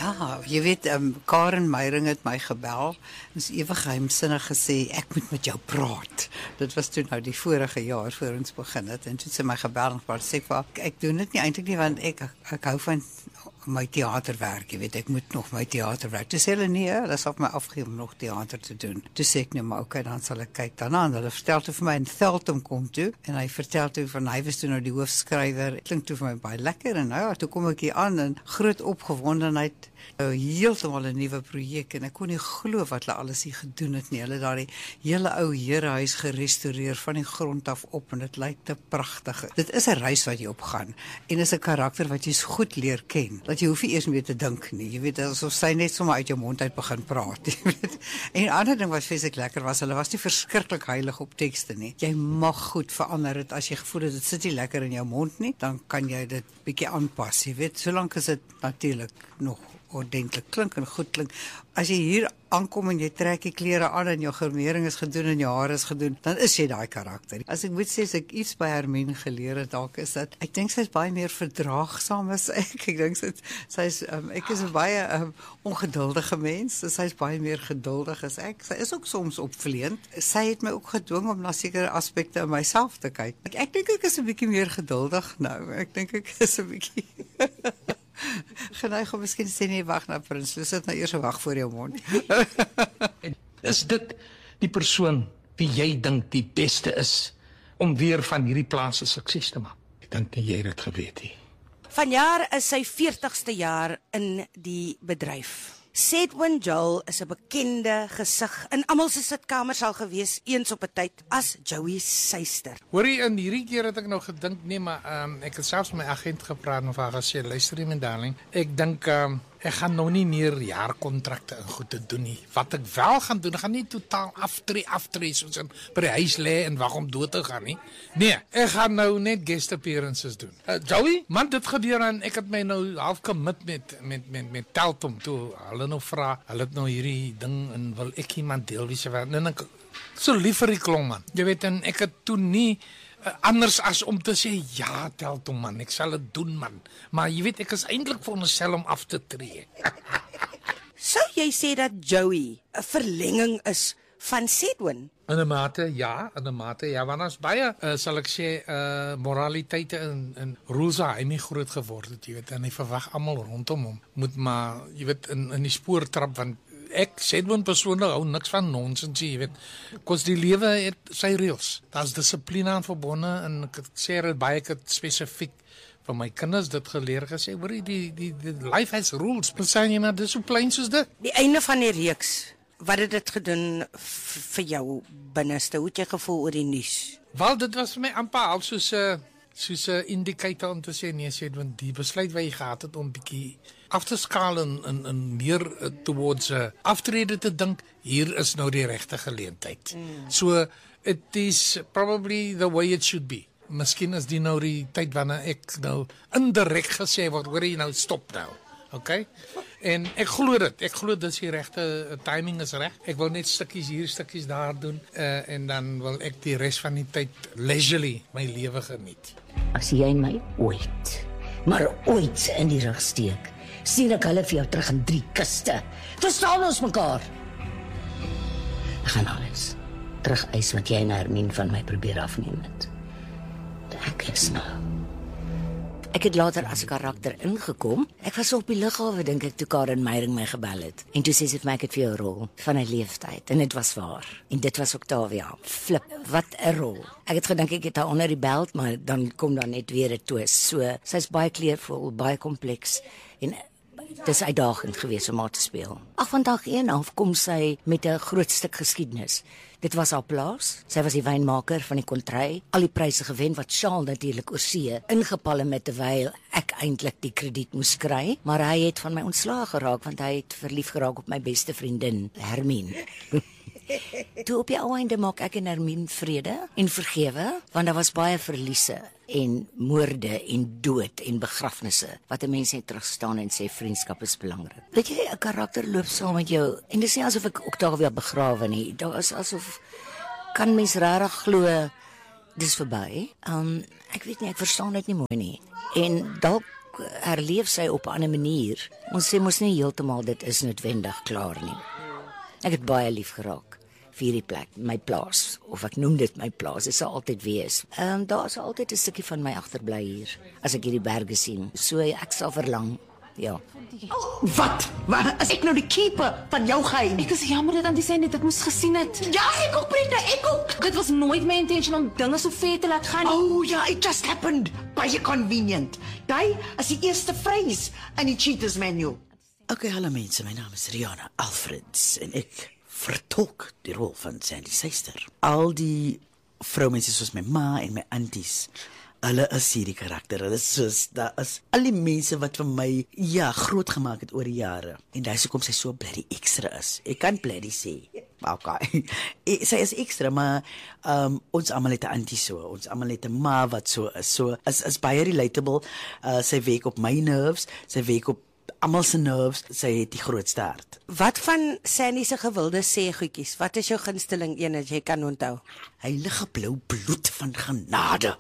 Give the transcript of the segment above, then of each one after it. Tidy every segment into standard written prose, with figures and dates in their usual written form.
Ja, jy weet, Karen Meyering het my gebel. Ons ewig geheimsinnig gesê, ek moet met jou praat. Dit was toe nou die vorige jaar voor ons begin het. En toe het sy my gebel en gevra, sê ek doen dit nie eintlik nie, want ek hou van my theaterwerk, jy weet, ek moet nog my theaterwerk. Toe sê hulle nee, hulle sal my afgee om nog theater te doen. Toe sê ek, nee, maar okay, dan sal ek kyk daarna. En hulle vertel toe vir my in Veldom kom toe, en hy vertel toe van, hy was toe nou die hoofskrywer, klink toe vir my baie lekker, en nou ja, toe kom ek hier aan, en groot opgewondenheid, heeltemal 'n nuwe projek, en ek kon nie glo wat hulle alles hier gedoen het nie. Hulle het daar die hele ou herehuis gerestoreer van die grond af op, en dit lyk te pragtig. Dit is 'n reis wat jy opgaan, en is 'n karakter wat jy so goed leer ken, dat jy hoef nie eers meer te dink nie. Jy weet, asof sy net sommer uit jou mond uit begin praat, jy weet. En 'n ander ding wat vreeslik lekker was, hulle was nie verskriklik heilig op tekste nie. Jy mag goed verander dit as jy gevoel het dit sit nie lekker in jou mond nie, dan kan jy dit bietjie aanpas, jy weet, solank as dit natuurlik nog ordentlik klink en goed klink. As jy hier aankom en jy trek die klere aan en jou grimering is gedoen en jou hare is gedoen, dan is jy daai karakter. As ek moet sê, as ek iets by Hermine geleer het, dalk is dit, ek dink sy is baie meer verdraagsaam as ek. Ek dink ek is 'n baie ongeduldige mens, sy is baie meer geduldig as ek. Sy is ook soms opvleend. Sy het my ook gedwing om na sekere aspekte in myself te kyk. Ek dink ek is 'n bietjie meer geduldig nou. Ek dink ek is 'n bietjie geneig om miskien sê nee, wag nou prins, sit nou eers wag voor jou mond. Is dit die persoon wie jy dink die beste is om weer van hierdie plaas 'n sukses te maak? Ek dink nie jy het dit geweet nie. Vanjaar is sy 40ste jaar in die bedryf. Sedwin Joel is 'n bekende gesig in almal se sitkamers al gewees eens op 'n tyd as Joey Suister. Hoorie, in hierdie keer het ek nou gedink, nee, maar ek het selfs met my agent gepraat en vir haar gesê, luister my darling, ek dink ek gaan nou nie meer jaarkontrakte en goed te doen nie. Wat ek wel gaan doen, ek gaan nie totaal aftree soos in by die huis lê en wag om dood te gaan nie. Nee, ek gaan nou net guest appearances doen. Joey, man, dit gebeur en ek het my nou half commit met Teltom toe. Hulle nou vra, hulle het nou hierdie ding en wil ek iemand deel wie se werk. En ek so lief vir die klomp, man. Jy weet, en ek het toe nie anders as om te sê, ja, Teltom man, ek sal dit doen man. Maar jy weet, ek is eintlik veronderstel om af te tree. Sou jy sê dat Joey 'n verlenging is van Sedwin? In 'n mate, ja, want ons baie, sal ek sê, moraliteite en rules hy nie groot geword het, jy weet, en hy verwag almal rondom hom, moet maar, jy weet, in die spoor trap, want ek Sedwin persoonlik hou niks van nonsens, jy weet, kos die lewe het sy reëls, daar's dissipline aan verbonde, en ek sê dit baie, ek het spesifiek van my kinders dit geleer gesê, hoor die life has rules, bestaan jy maar, dis so klein soos dit. Die einde van die reeks, wat het dit gedoen vir jou binneste? Hoe het jy gevoel oor die nuus? Wel, dit was vir my amper al soos 'n indicator om te sê, nee, sê, want die besluit wat jy gehad het om bietjie af te skaal en meer towards aftrede te dink, hier is nou die regte geleentheid. So, it is probably the way it should be. Miskien is die nou die tyd wanneer ek nou indirek gesê word, hoor jy nou, stop nou. Okay? En ek glo dit die regte timing is reg. Ek wil net stukkies hier, stukkies daar doen, en dan wil ek die res van die tyd leisurely my lewe geniet. As jy my ooit, maar ooit in die rug steek, sien ek hulle vir jou terug in 3 kuste. Verstaan ons mekaar? Ek gaan alles terug eis wat jy en Hermine van my probeer afneem het. Ek is nou. Ek het later as 'n karakter ingekom. Ek was op die lughawe, dink ek, toe Karen Meyering my gebel het. En toe sê sy vir my, ek het vir jou 'n rol van 'n leeftyd. En dit was waar. En dit was Octavia. Flip, wat 'n rol. Ek het gedink ek het haar onder die belt, maar dan kom daar net weer 'n twist. So, sy's baie kleurvol, baie kompleks. En dis uitdagend geweest om haar te speel. Van dag 1 af kom sy met 'n groot stuk geskiedenis. Dit was haar plaas. Sy was die wynmaker van die kontry. Al die pryse gewen wat Charles natuurlik oor see ingepalle met, terwyl ek eintlik die krediet moes kry, maar hy het van my ontslaag geraak want hy het verlief geraak op my beste vriendin, Hermine. Toe op die ou einde maak ek en Hermine vrede en vergewe, want daar was baie verliese en moorde en dood en begrafnisse wat 'n mens net terugstaan en sê vriendskap is belangrik. Weet jy, 'n karakter loop saam met jou en dis nie asof ek Octavia begrawe nie. Daar is asof kan mens regtig glo dis verby. Ek weet nie, ek verstaan dit nie mooi nie. En dalk herleef sy op 'n ander manier. Ons sê mos nie heeltemal dit is noodwendig klaar nie. Ek het baie lief geraak vir hierdie plek, my plaas, of ek noem dit my plaas, dit sal altyd wees. Daar sal altyd 'n stukkie van my agterbly hier, as ek hierdie berge sien. So ek sal verlang, ja. Wat? Maar as ek nou die keeper van jou geheim? Ek is jammer dat Antie sê net ek moes gesien het. Ja, ek ook, Brenda, ek ook. Dit was nooit my intention om dinge so ver te laat gaan nie. Oh ja, it just happened. Baie convenient. Daai is die eerste phrase in die Cheaters Manual. Okay, hallo mense, my naam is Rihanna Alfreds en ek vertolk die rol van Sandy Suster. Al die vroumense soos my ma en my aunties, hulle is hierdie karakter. Hulle is soos, daar is al die mense wat vir my, ja, groot gemaak het oor die jare. En daar is hoekom sy so bloody extra is. Ek kan bloody sê. Okay. Sy is extra, maar ons almal het 'n auntie so. Ons almal het 'n ma wat so is. So is baie relatable. Sy werk op my nerves, sy werk op almal se nerves, sy het die grootste hart. Wat van Sandy se gewilde sê goedjies? Wat is jou gunsteling een as jy kan onthou? Heilige blou bloed van genade.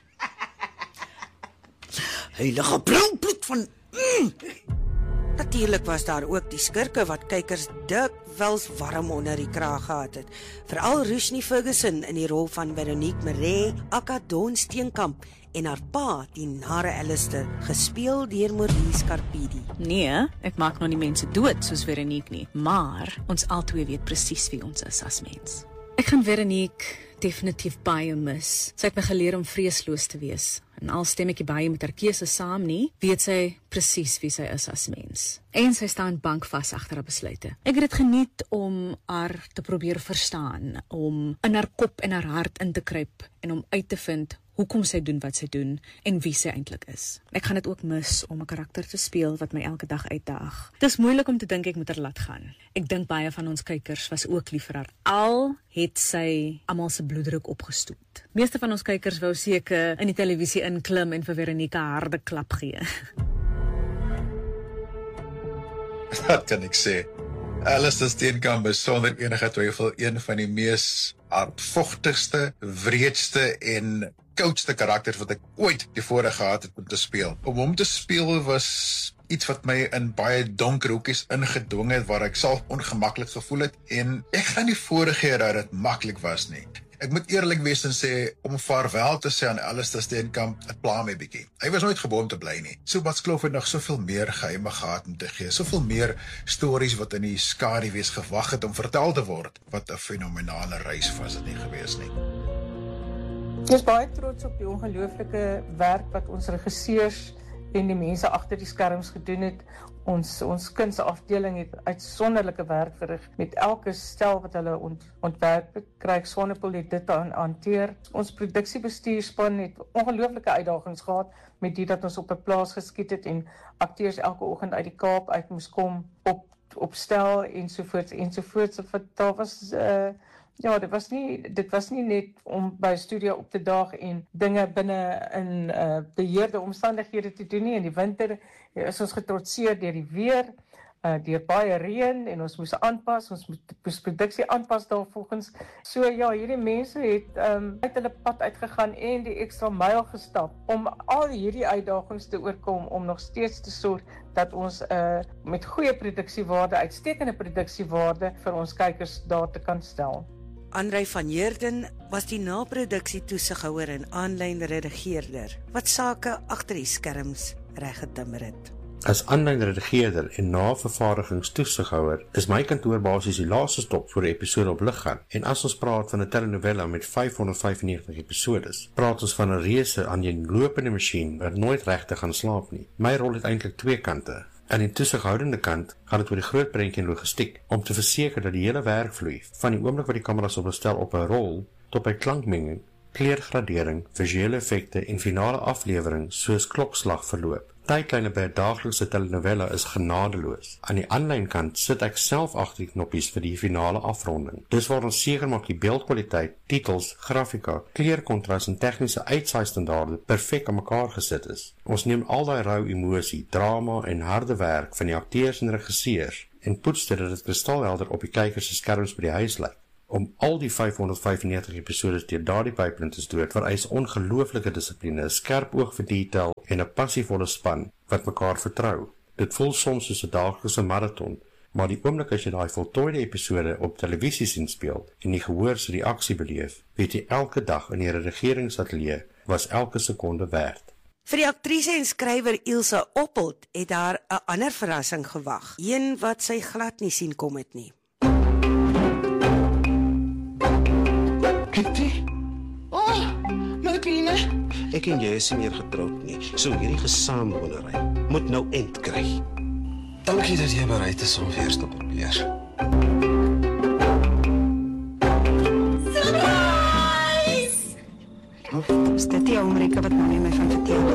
Heilige blou bloed van Natuurlik was daar ook die skurke wat kykers dikwels warm onder die kraag gehad het. Veral Roshni Ferguson in die rol van Veronique Marais, Akka Don Steenkamp en haar pa, die nare Alistair, gespeel deur Maurice Carpidi. Nee, ek maak nog nie mense dood soos Veronique nie, maar ons albei weet presies wie ons is as mens. Ek gaan Veronique definitief baie mis. Sy het my geleer om vreesloos te wees. En al stem ek nie baie met haar keuse saam nie, weet sy presies wie sy is as mens. En sy staan bankvas agter haar besluite. Ek het dit geniet om haar te probeer verstaan, om in haar kop en haar hart in te kruip en om uit te vind hoekom sy doen wat sy doen en wie sy eintlik is. Ek gaan dit ook mis om 'n karakter te speel wat my elke dag uitdaag. Dit is moeilik om te dink ek moet haar laat gaan. Ek dink baie van ons kykers was ook lief vir haar. Al het sy almal se bloeddruk opgestoot. Meeste van ons kykers wou seker in die televisie inklim en vir Veronique 'n harde klap gee. Wat kan ek sê? Alistair Steenkamp is sonder enige twyfel een van die mees hardvochtigste, wreedste en koudste karakters wat ek ooit tevore gehad het om te speel. Om hom te speel was iets wat my in baie donker hoekies ingedwing het, waar ek self ongemaklik gevoel het, en ek gaan nie voorgee dat dit maklik was nie. Ek moet eerlik wees en sê, om vaarwel te sê aan Alistair Steenkamp, het pla my bietjie. Hy was nooit gebore om te bly nie. So Bats Kloof het nog soveel meer geheime gehad om te gee, soveel meer stories wat in die skaduwees gewag het om vertel te word. Wat 'n fenominale reis was dit nie gewees nie. Ek is baie trots op die ongelooflike werk wat ons regisseurs en die mense agter die skerms gedoen het. Ons kunsafdeling het uitsonderlike werk verrig met elke stel wat hulle ontwerp het. Kry Swanepoel het dit hanteer. Ons produksiebestuurspan het ongelooflike uitdagings gehad met dit dat ons op 'n plaas geskiet het en akteurs elke oggend uit die Kaap uit moes kom op stel ensovoorts. Daar was ja, dit was nie net om by 'n studio op te daag en dinge binne in beheerde omstandighede te doen nie. In die winter is ons getrotseer deur die weer, deur baie reën en ons moes aanpas, ons moes produksie aanpas daarvolgens. So ja, hierdie mense het uit hulle pad uitgegaan en die ekstra myl gestap om al hierdie uitdagings te oorkom, om nog steeds te sorg dat ons met goeie produksiewaarde, uitstekende produksiewaarde vir ons kykers daar te kan stel. Andrei van Heerden was die naproduksie toesighouer en aanlyn redigeerder, wat sake agter die skerms reggetimmer het. As aanlyn redigeerder en navervaardigingstoesighouer is my kantoor basies die laaste stop voor die episode op lig gaan. En as ons praat van 'n telenovela met 595 episodes, praat ons van 'n reuse aaneenlopende masjien wat nooit regtig gaan slaap nie. My rol het eintlik twee kante. Aan die toesighoudende kant gaan dit oor die groot prentjie en logistiek, om te verseker dat die hele werk vloei, van die oomblik wat die kameras op stel op 'n rol, tot by klankmenging, kleurgradering, visuele effekte en finale aflewering soos klokslag verloop. Tydlyne by 'n daaglikse telenovela is genadeloos. Aan die aanlyn kant sit ek self agter die knoppies vir die finale afronding. Dis waar ons seker maak die beeldkwaliteit, titels, grafika, kleurkontras en tegniese uitsaaistandaarde perfek aan mekaar gesit is. Ons neem al daai rou emosie, drama en harde werk van die akteurs en regisseurs en poets dit dat dit kristalhelder op die kykers se skerms by die huis lyk. Om al die 595 episodes deur daardie pyplyn te stoot, vereis ongelooflike dissipline, 'n skerp oog vir detail en 'n passievolle span wat mekaar vertrou. Dit voel soms soos 'n daaglikse marathon, maar die oomblik as jy daai voltooide episode op televisie sien speel en die gehoor se reaksie beleef, weet jy elke dag in die regeringsatelier was elke sekonde werd. Vir die aktrise en skrywer Ilse Oppelt het daar 'n ander verrassing gewag, een wat sy glad nie sien kom het nie. Kitty? Oh, Martine. Ek en jy is nie meer getroud nie, so hierdie gesaamwonery moet nou eind kry. Dankie dat jy bereid is om weer te probeer. Surprise! Is dit die Amerika wat mami my van vertel?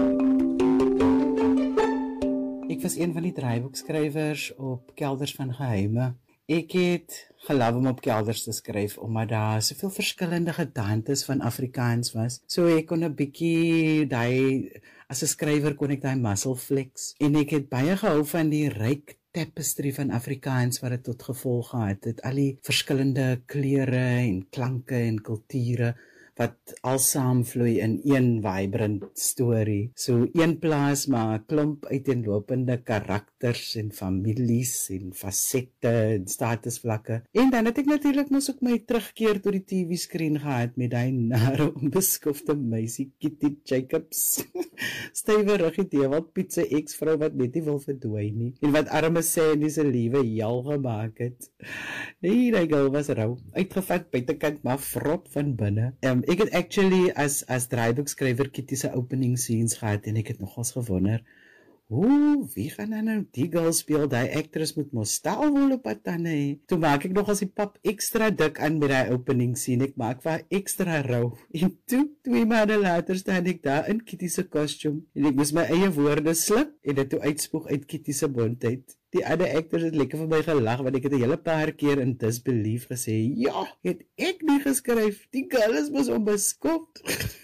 Ek was een van die draaiboekskrywers op Kelders van Geheime. Ek het geloof om op kelders te skryf, omdat daar soveel verskillende gedagtes van Afrikaans was. So ek kon 'n bietjie as 'n skrywer kon ek daai muscle flex. En ek het baie gehou van die ryk tapestry van Afrikaans wat dit tot gevolg gehad het. Al die verskillende kleure en klanke en kulture wat al saamvloei in een vibrant storie. So een plaas maar 'n klomp uiteenlopende karakters en families en fasette en statusvlakke. En dan het ek natuurlik mos ook my terugkeer tot die TV-skerm gehad met daai nare onbeskofte meisie Kitty Jacobs. Stywe ruggie Dewald Piet se ex-vrou wat net nie wil verdwyn nie en wat arme Sandy se liewe hel gemaak het. Nee, die girl was rou, uitgevat buitekant maar vrot van binne. Ek het actually as draaiboekskrywer Kitty se opening scenes gehad en ek het nogals gewonder, wie gaan nou die girl speel? Die actress moet mos staalwol op haar tande hê. Toe maak ek nogals die pap extra dik aan met die opening scene. Ek maak vir haar extra rou. En toe, 2 maande later staan ek daar in Kitty se kostuum en ek moes my eie woorde slip en dit toe uitspoeg uit Kitty se bontheid. Die ander actors het lekker vir my gelag, want ek het 'n hele paar keer in disbelief gesê, ja, het ek nie geskryf, die girl is mos onbeskoft.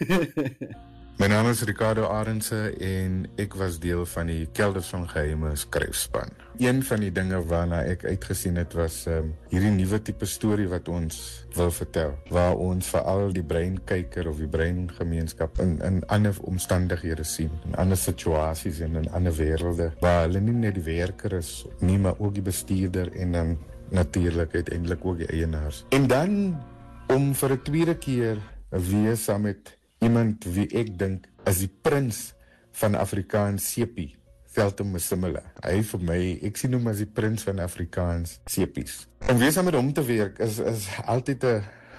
My naam is Ricardo Arendse en ek was deel van die Kelders van Geheime skryfspan. Een van die dinge waarna ek uitgesien het was hierdie nuwe tipe storie wat ons wil vertel, waar ons veral die breinkyker of die breingemeenskap in ander omstandighede sien, in ander situasies en in ander wêrelde, waar hulle nie net die werker is nie, maar ook die bestuurder en dan natuurlik uiteindelik ook die eienaars. En dan om vir 'n tweede keer weer saam met iemand wie ek dink is die prins van Afrikaans sepie, Veldom Msimela. Hy vir my, ek sien hom as die prins van Afrikaans sepies. Om weer saam met hom te werk is altyd 'n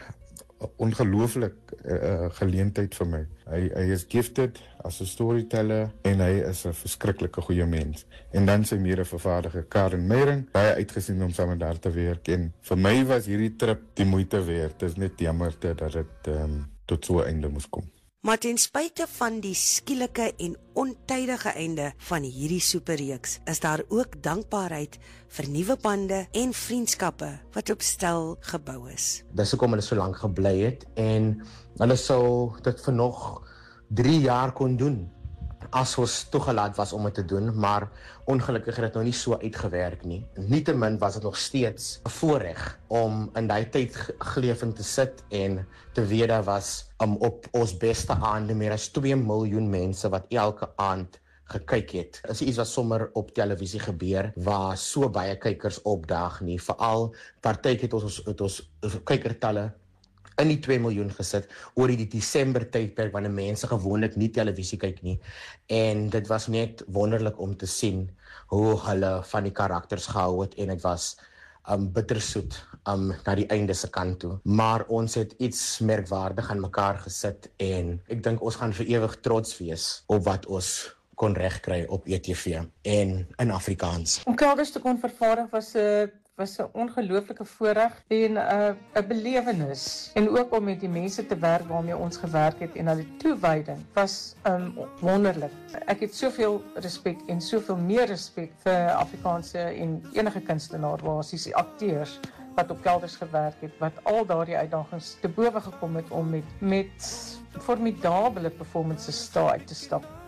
ongelooflik geleentheid vir my. Hy is gifted as 'n storyteller en hy is 'n verskriklike goeie mens. En dan sy mede-vervaardiger Karen Meyring, baie uitgesien om saam met haar te werk. En vir my was hierdie trip die moeite werd. Dit is net jammer dat dit tot so 'n einde moes kom. Maar ten spyte van die skielike en ontydige einde van hierdie superreeks, is daar ook dankbaarheid vir nuwe bande en vriendskappe wat op stel gebou is. Dis hoekom hulle so lank gebly het en hulle sou dit vir nog 3 jaar kon doen as ons toegelaat was om dit te doen, maar ongelukkig het dit nou nie so uitgewerk nie. Nietemin was dit nog steeds 'n voorreg om in daai tyd gelewing te sit en te weet daar was op ons beste aande meer as 2 miljoen mense wat elke aand gekyk het. Is iets wat sommer op televisie gebeur waar so baie kykers opdaag nie. Veral partytjie het ons kykertalle in die 2 miljoen gesit oor die Desember tydperk wanneer mense gewoonlik nie televisie kyk nie. En dit was net wonderlik om te sien hoe hulle van die karakters gehou het en dit was bittersoet na die einde se kant toe. Maar ons het iets merkwaardig aan mekaar gesit en ek dink ons gaan vir ewig trots wees op wat ons kon regkry op ETV en in Afrikaans. Om Kelders te kon vervaardig was 'n ongelooflike voorreg en 'n belewenis. En ook om met die mense te werk waarmee ons gewerk het en hulle toewyding was wonderlik. Ek het soveel respek en soveel meer respek vir Afrikaanse en enige kunstenaar, basies die akteurs wat op Kelders gewerk het, wat al daardie uitdagings te bowe gekom het om met formidable performances uit te stap.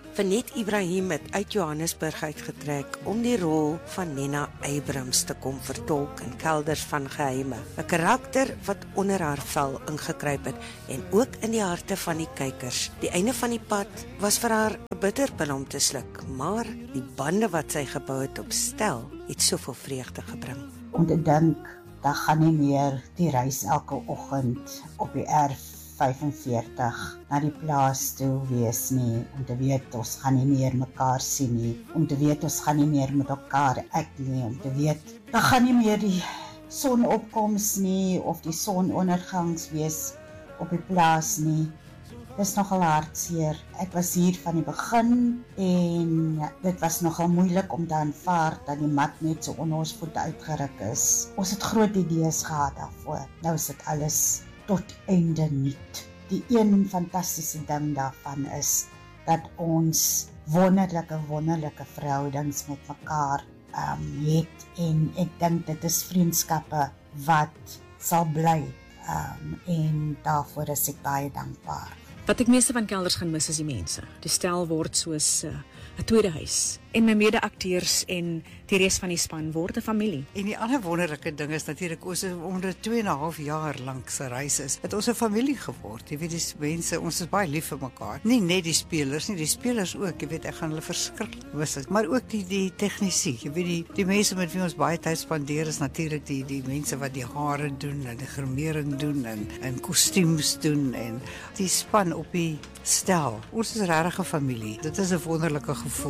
Vanet Ibrahim het uit Johannesburg uitgetrek om die rol van Nena Abrams te kom vertolk in Kelders van Geheime. 'n Karakter wat onder haar vel ingekruip het en ook in die harte van die kykers. Die einde van die pad was vir haar 'n bitterpil om te sluk, maar die bande wat sy gebou het op stel, het soveel vreugde gebring. Om te dink, dat gaan nie meer die reis elke oggend op die R45 na die plaas toe wees nie, om te weet ons gaan nie meer mekaar sien nie, om te weet ons gaan nie meer met mekaar ek nie, om te weet, dat gaan nie meer die sonopkoms nie, of die sonondergangs wees op die plaas nie. Dis nogal hartseer. Ek was hier van die begin en dit was nogal moeilik om te aanvaar dat die mat net so onder ons voete uitgeruk is. Ons het groot idees gehad daarvoor. Nou is dit alles tot einde niet. Die een fantastiese ding daarvan is dat ons wonderlike verhoudings met mekaar het en ek dink dit is vriendskappe wat sal bly en daarvoor is ek baie dankbaar. Wat ek meeste van Kelders gaan mis is die mense. Die stel word soos 'n tweede huis. En my mede-akteurs en die res van die span word 'n familie. En die ander wonderlike ding is natuurlik ons onder 2,5 jaar lank se reis is, het ons 'n familie geword. Jy weet die mense, ons is baie lief vir mekaar. Nie net die spelers nie, die spelers ook. Jy weet ek gaan hulle verskriklik mis, maar ook die tegnisie. Jy weet die mense met wie ons baie tyd spandeer is natuurlik die mense wat die hare doen en die gremering doen en kostuums doen en die span op die stel. Ons is regtig 'n familie. Dit is 'n wonderlike gevoel.